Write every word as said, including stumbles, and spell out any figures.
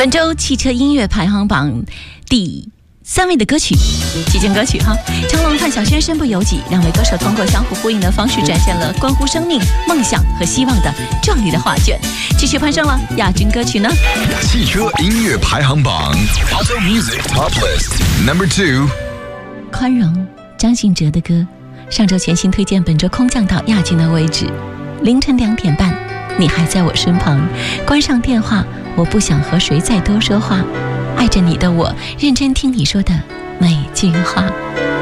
本周汽车音乐排行榜第三位的歌曲，几件歌曲哈。成龙和小轩身不由己，两位歌手通过相互呼应的方式，展现了关乎生命、梦想和希望的壮丽的画卷。继续攀升了亚军歌曲呢？ 汽车音乐排行榜 Auto Music Top List Number Two。 宽容，张信哲的歌，上周全新推荐，本周空降到亚军的位置。凌晨两点半，你还在我身旁，关上电话，我不想和谁再多说话。爱着你的我，认真听你说的每句话。